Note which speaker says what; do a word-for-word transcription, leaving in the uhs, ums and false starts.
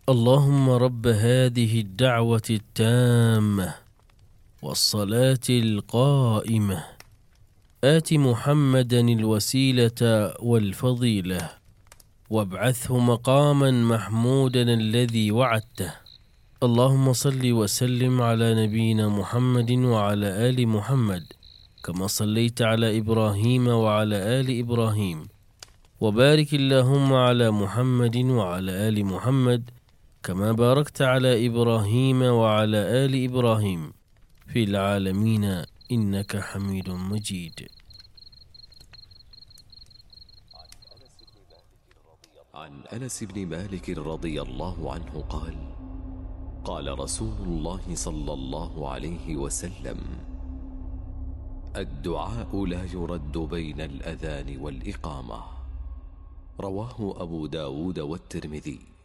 Speaker 1: اللهم رب هذه الدعوة التامة والصلاة القائمة آت محمدا الوسيلة والفضيلة وابعثه مقاما محمودا الذي وعدته. اللهم صل وسلم على نبينا محمد وعلى آل محمد كما صليت على إبراهيم وعلى آل إبراهيم، وبارك اللهم على محمد وعلى آل محمد كما باركت على إبراهيم وعلى آل إبراهيم في العالمين إنك حميد مجيد.
Speaker 2: عن أنس بن مالك رضي الله عنه قال: قال رسول الله صلى الله عليه وسلم: الدعاء لا يرد بين الأذان والإقامة. رواه أبو داود والترمذي.